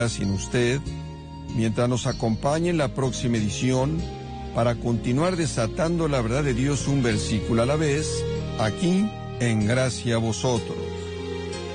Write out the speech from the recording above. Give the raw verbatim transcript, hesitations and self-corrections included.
sin usted, mientras nos acompañe en la próxima edición para continuar desatando la verdad de Dios un versículo a la vez, aquí en Gracia a Vosotros.